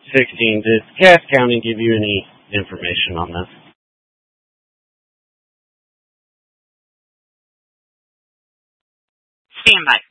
16. Did Cass County give you any information on this? Stand by.